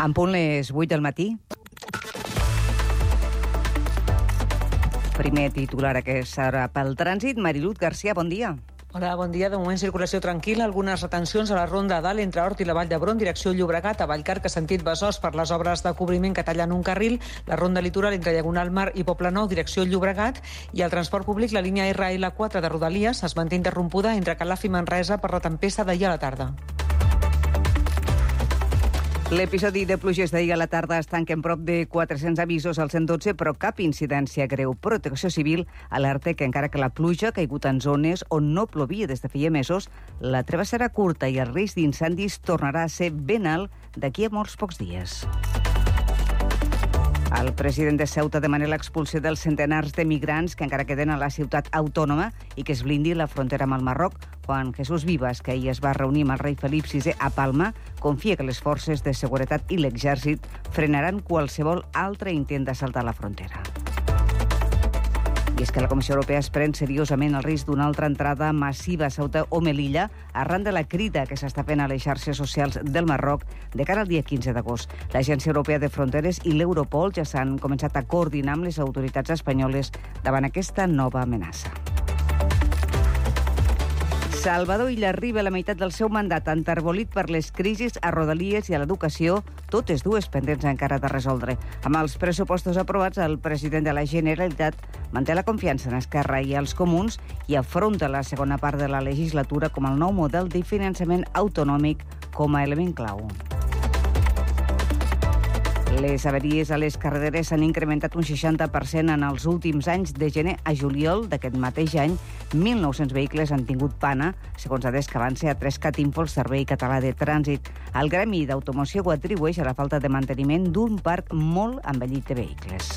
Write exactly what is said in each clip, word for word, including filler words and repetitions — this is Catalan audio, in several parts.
En punt les vuit del matí. Primer titular a aquesta hora pel trànsit. Marilut Garcia, bon dia. Hola, bon dia. De moment, circulació tranquil·la. Algunes retencions a la Ronda a dalt entre Hort i la Vall d'Hebron, direcció Llobregat, a Vallcarca, sentit Besòs, per les obres de cobriment que tallen un carril. La Ronda litoral entre Diagonal Mar i Poblenou, direcció Llobregat. I el transport públic, la línia R L quatre de Rodalies, es manté interrompuda entre Calaf i Manresa per la tempesta d'ahir a la tarda. L'episodi de pluges d'ahir a la tarda es tanca en prop de quatre-cents avisos al cent dotze, però cap incidència greu. Protecció Civil alerta que encara que la pluja ha caigut en zones on no plovia des de feia mesos, la treva serà curta i el risc d'incendis tornarà a ser ben alt d'aquí a molts pocs dies. El president de Ceuta demana l'expulsió dels centenars de migrants que encara queden a la ciutat autònoma i que es blindi la frontera amb el Marroc. Juan Jesús Vivas, que ahir es va reunir amb el rei Felip sisè a Palma, confia que les forces de seguretat i l'exèrcit frenaran qualsevol altre intent d'assaltar la frontera. I és que la Comissió Europea es pren seriosament el risc d'una altra entrada massiva a Ceuta o Melilla arran de la crida que s'està fent a les xarxes socials del Marroc de cara al dia quinze d'agost. L'Agència Europea de Fronteres i l'Europol ja s'han començat a coordinar amb les autoritats espanyoles davant aquesta nova amenaça. Salvador Illa arriba a la meitat del seu mandat, enterbolit per les crisis a Rodalies i a l'educació, totes dues pendents encara de resoldre. Amb els pressupostos aprovats, el president de la Generalitat manté la confiança en Esquerra i els Comuns i afronta la segona part de la legislatura com el nou model de finançament autonòmic com a element clau. Les avaries a les carreteres s'han incrementat un seixanta per cent en els últims anys. De gener a juliol d'aquest mateix any, mil nou-cents vehicles han tingut pana, segons dades que avança a Trescat Info, el Servei Català de Trànsit. El gremi d'automoció ho atribueix a la falta de manteniment d'un parc molt envellit de vehicles.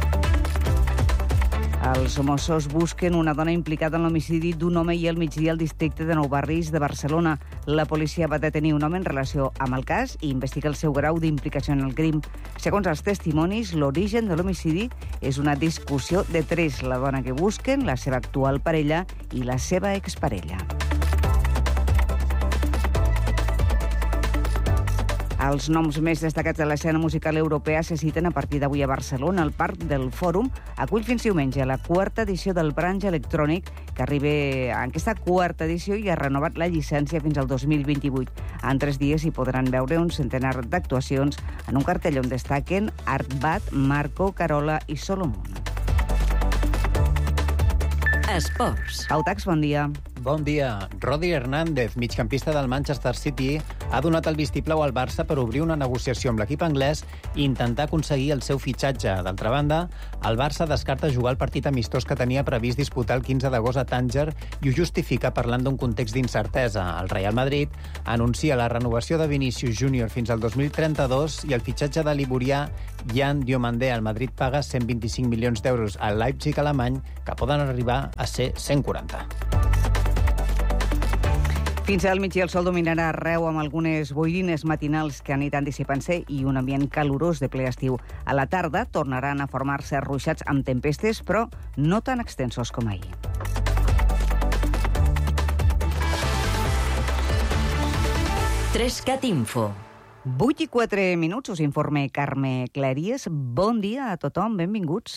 Els Mossos busquen una dona implicada en l'homicidi d'un home i al migdia al districte de Nou Barris de Barcelona. La policia va detenir un home en relació amb el cas i investiga el seu grau d'implicació en el crim. Segons els testimonis, l'origen de l'homicidi és una discussió de tres: la dona que busquen, la seva actual parella i la seva exparella. Els noms més destacats de l'escena musical europea se citen a partir d'avui a Barcelona. El Parc del Fòrum acull fins diumenge la quarta edició del Branch Electrònic, que arriba a aquesta quarta edició i ha renovat la llicència fins al dos mil vint-i-vuit. En tres dies hi podran veure un centenar d'actuacions en un cartell on destaquen Artbat, Marco, Carola i Solomon. Esports. Pau Tax, bon dia. Bon dia. Rodri Hernández, migcampista del Manchester City, ha donat el vistiplau al Barça per obrir una negociació amb l'equip anglès i intentar aconseguir el seu fitxatge. D'altra banda, el Barça descarta jugar el partit amistós que tenia previst disputar el quinze d'agost a Tànger i ho justifica parlant d'un context d'incertesa. El Real Madrid anuncia la renovació de Vinícius Júnior fins al dos mil trenta-dos i el fitxatge de l'iborià Jan Diomandé. El Madrid paga cent vint-i-cinc milions d'euros al Leipzig alemany, que poden arribar a ser cent quaranta. Fins al migdia el sol dominarà arreu amb algunes boirines matinals que aniran dissipant-se i un ambient calorós de ple estiu. A la tarda tornaran a formar-se ruixats amb tempestes, però no tan extensos com ahir. Trescat Info. vuit i quatre minuts, us informa Carme Claries. Bon dia a tothom, benvinguts.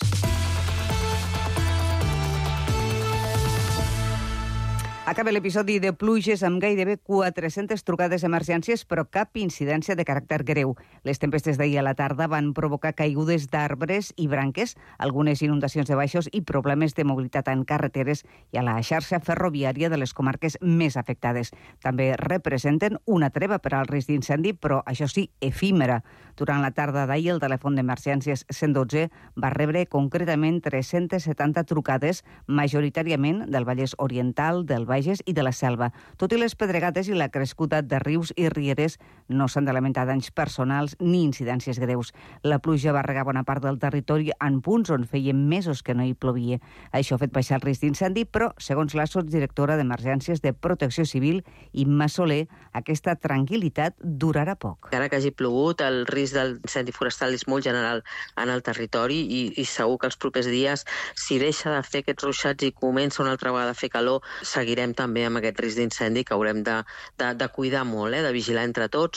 Acaba l'episodi de pluges amb gairebé quatre-centes trucades d'emergències, però cap incidència de caràcter greu. Les tempestes d'ahir a la tarda van provocar caigudes d'arbres i branques, algunes inundacions de baixos i problemes de mobilitat en carreteres i a la xarxa ferroviària de les comarques més afectades. També representen una treva per al risc d'incendi, però això sí, efímera. Durant la tarda d'ahir, el telèfon d'emergències cent dotze va rebre concretament tres-centes setanta trucades, majoritàriament del Vallès Oriental, del Bages i de la Selva. Tot i les pedregades i la crescuda de rius i rieres, no s'han de lamentar danys personals ni incidències greus. La pluja va regar bona part del territori en punts on feia mesos que no hi plovia. Això ha fet baixar el risc d'incendi, però, segons la sotsdirectora d'Emergències de Protecció Civil, Imma Soler, aquesta tranquil·litat durarà poc. Encara que hagi plogut, el risc d'incendi forestal és molt general en el territori i, i segur que els propers dies, si deixa de fer aquests ruixats i comença una altra vegada a fer calor, seguirem també amb aquest risc d'incendi que haurem de, de, de cuidar molt, eh, de vigilar entre tots.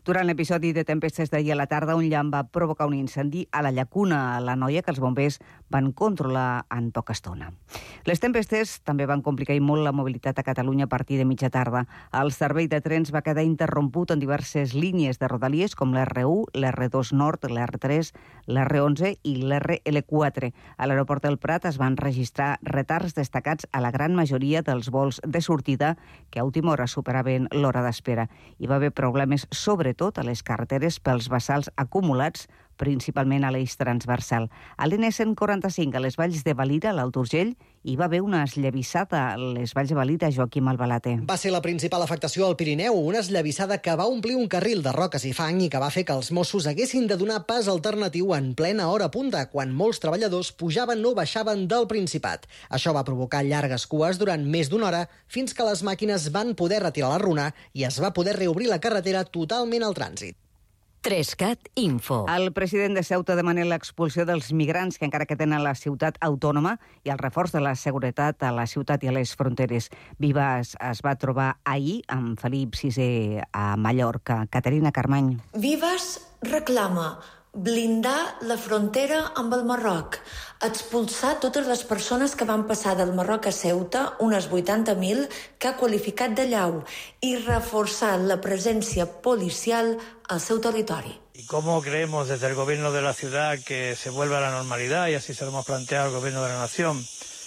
Durant l'episodi de tempestes d'ahir a la tarda, un llamp va provocar un incendi a la llacuna, a la Noia, que els bombers van controlar en poca estona. Les tempestes també van complicar molt la mobilitat a Catalunya a partir de mitja tarda. El servei de trens va quedar interromput en diverses línies de rodalies, com l'erre u, l'erre dos Nord, l'erre tres, l'erre onze i l'erre ele quatre. A l'aeroport del Prat es van registrar retards destacats a la gran majoria dels vols de sortida, que a última hora superaven l'hora d'espera. Hi va haver problemes, sobretot a les carreteres pels bassals acumulats, principalment a l'eix transversal. A l'N cent quaranta-cinc, a les valls de Valira, a l'Alt Urgell, hi va haver una esllavissada a les valls de Valira, Joaquim Albalate. Va ser la principal afectació al Pirineu, una esllavissada que va omplir un carril de roques i fang i que va fer que els Mossos haguessin de donar pas alternatiu en plena hora punta, quan molts treballadors pujaven o baixaven del Principat. Això va provocar llargues cues durant més d'una hora, fins que les màquines van poder retirar la runa i es va poder reobrir la carretera totalment al trànsit. Trescat Info. El president de Ceuta demana l'expulsió dels migrants que encara queden a la ciutat autònoma i el reforç de la seguretat a la ciutat i a les fronteres. Vives es va trobar ahir amb Felip sisè a Mallorca. Caterina Carmany. Vives reclama blindar la frontera amb el Marroc, expulsar totes les persones que van passar del Marroc a Ceuta, unes vuitanta mil, que ha qualificat de llau, i reforçar la presència policial al seu territori. ¿Y cómo creemos desde el gobierno de la ciudad que se vuelva a la normalidad? Y así se lo hemos planteado al gobierno de la nación.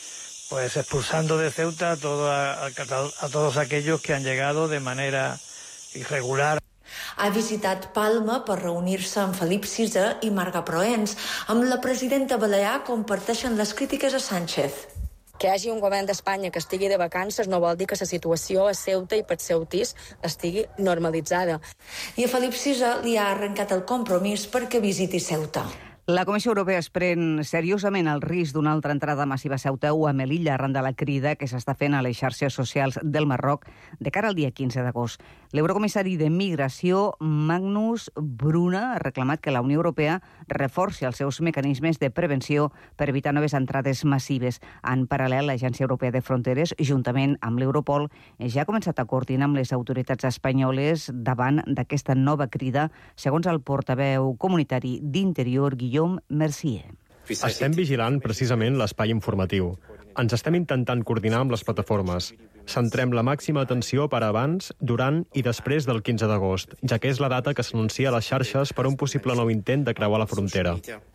Pues expulsando de Ceuta a, todo, a, a todos aquellos que han llegado de manera irregular. Ha visitat Palma per reunir-se amb Felip sisè i Marga Proens. Amb la presidenta balear comparteixen les crítiques a Sánchez. Que hi hagi un govern d'Espanya que estigui de vacances no vol dir que la situació a Ceuta i per ceutis estigui normalitzada. I a Felip sisè li ha arrencat el compromís perquè visiti Ceuta. La Comissió Europea es pren seriosament el risc d'una altra entrada massiva a Ceuta o a Melilla arran de la crida que s'està fent a les xarxes socials del Marroc de cara al dia quinze d'agost. L'eurocomissari de Migració, Magnus Bruna, ha reclamat que la Unió Europea reforci els seus mecanismes de prevenció per evitar noves entrades massives. En paral·lel, l'Agència Europea de Fronteres, juntament amb l'Europol, ja ha començat a coordinar amb les autoritats espanyoles davant d'aquesta nova crida, segons el portaveu comunitari d'Interior, Guillaume Mercier. Estem vigilant precisament l'espai informatiu. Ens estem intentant coordinar amb les plataformes. Centrem la màxima atenció per abans, durant i després del quinze d'agost, ja que és la data que s'anuncia a les xarxes per un possible nou intent de creuar la frontera.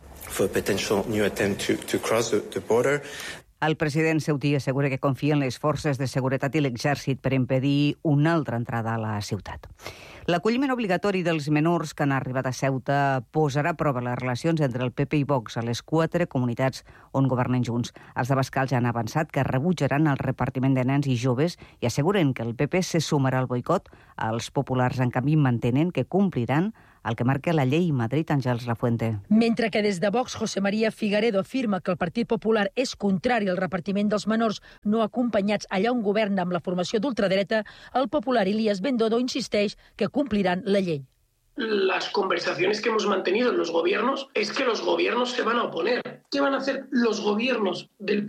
El president ceutí assegura que confia en les forces de seguretat i l'exèrcit per impedir una altra entrada a la ciutat. L'acolliment obligatori dels menors que han arribat a Ceuta posarà a prova les relacions entre el P P i Vox a les quatre comunitats on governen junts. Els de Bascal ja han avançat que rebutjaran el repartiment de nens i joves i asseguren que el P P se sumarà al boicot. Els populars, en canvi, mantenen que compliran el que marca la llei Madrid. Àngels Lafuente. Mentre que des de Vox, José María Figueredo afirma que el Partit Popular és contrari al repartiment dels menors no acompanyats allà on governa amb la formació d'ultradreta, el popular Ilías Bendodo insisteix que cumplirán la ley. Las conversaciones que hemos mantenido en los gobiernos es que los gobiernos se van a oponer. ¿Qué van a hacer los gobiernos del